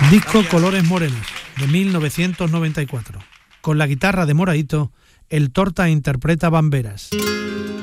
Disco Colores Morenos, de 1994. Con la guitarra de Moraito, el Torta interpreta Bamberas.